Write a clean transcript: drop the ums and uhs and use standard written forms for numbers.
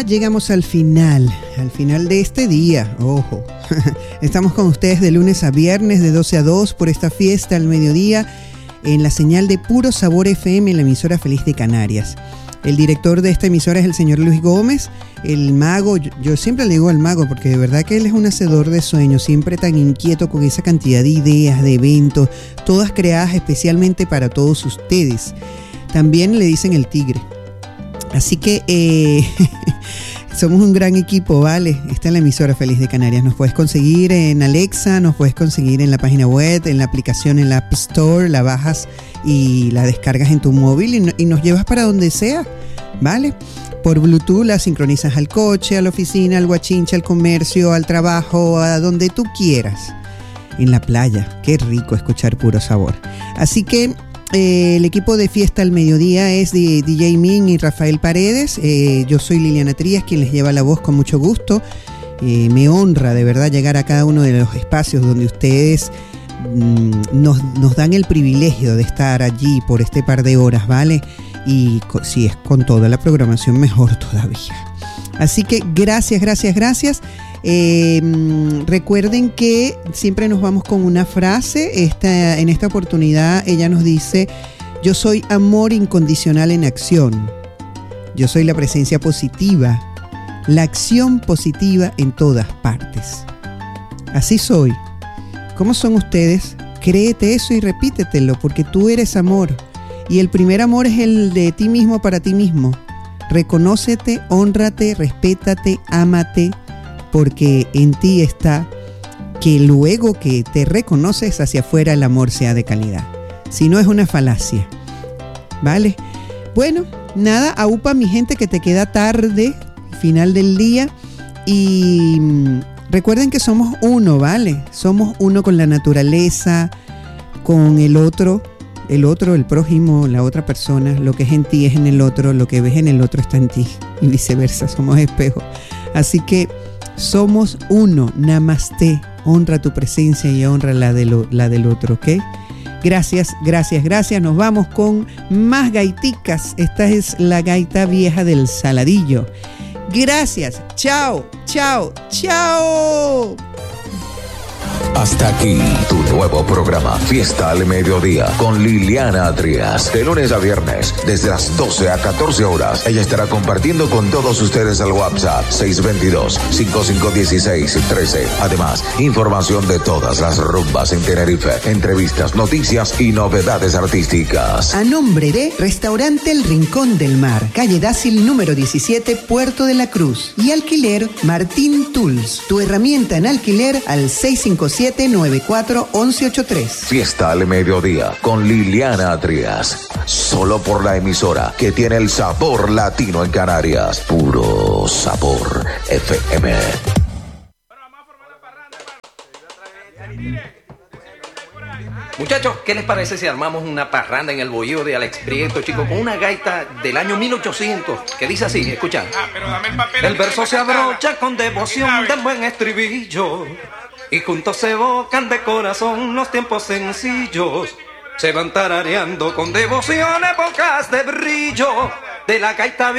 Llegamos al final de este día, ojo. Estamos con ustedes de lunes a viernes de 12 a 2 por esta fiesta al mediodía en la señal de Puro Sabor FM en la emisora Feliz de Canarias. El director de esta emisora es el señor Luis Gómez, el mago. Yo siempre le digo al mago porque de verdad que él es un hacedor de sueños, siempre tan inquieto con esa cantidad de ideas, de eventos, todas creadas especialmente para todos ustedes. También le dicen el tigre. Así que somos un gran equipo, ¿vale? Está en la emisora Feliz de Canarias. Nos puedes conseguir en Alexa, nos puedes conseguir en la página web, en la aplicación, en la App Store, la bajas y la descargas en tu móvil y nos llevas para donde sea, ¿vale? Por Bluetooth la sincronizas al coche, a la oficina, al guachinche, al comercio, al trabajo, a donde tú quieras. En la playa, qué rico escuchar Puro Sabor. Así que el equipo de Fiesta al Mediodía es de DJ Min y Rafael Paredes. Yo soy Liliana Trías, quien les lleva la voz con mucho gusto. Me honra de verdad llegar a cada uno de los espacios donde ustedes nos dan el privilegio de estar allí por este par de horas, ¿vale? Y si es con toda la programación, mejor todavía. Así que gracias. Recuerden que siempre nos vamos con una frase. En esta oportunidad ella nos dice: yo soy amor incondicional en acción. Yo soy la presencia positiva, la acción positiva en todas partes. Así soy. ¿Cómo son ustedes? Créete eso y repítetelo, porque tú eres amor. Y el primer amor es el de ti mismo para ti mismo. Reconócete, hónrate, respétate, ámate, porque en ti está que luego que te reconoces hacia afuera el amor sea de calidad. Si no, es una falacia, ¿vale? Bueno, nada, aupa mi gente, que te queda tarde, final del día, y recuerden que somos uno, ¿vale? Somos uno con la naturaleza, con el otro, el prójimo, la otra persona. Lo que es en ti es en el otro, lo que ves en el otro está en ti, y viceversa, somos espejos. Así que somos uno, namaste, honra tu presencia y honra la del otro, ¿ok? Gracias, nos vamos con más gaiticas. Esta es la gaita vieja del Saladillo. Gracias, chao. Hasta aquí tu nuevo programa Fiesta al Mediodía con Liliana Trías. De lunes a viernes, desde las 12 a 14 horas, ella estará compartiendo con todos ustedes el WhatsApp 622-5516-13. Además, información de todas las rumbas en Tenerife, entrevistas, noticias y novedades artísticas. A nombre de Restaurante El Rincón del Mar, calle Dácil número 17, Puerto de la Cruz, y Alquiler Martín Tools, tu herramienta en alquiler al 657-94-1183. Fiesta al Mediodía con Liliana Trías. Solo por la emisora que tiene el sabor latino en Canarias. Puro Sabor FM. Muchachos, ¿qué les parece si armamos una parranda en el bohío de Alex Prieto, chico, con una gaita del año 1800 que dice así, escucha? Pero dame el papel. El verso se abrocha con devoción del buen estribillo y juntos se evocan de corazón los tiempos sencillos. Se van tarareando con devoción épocas de brillo de la gaita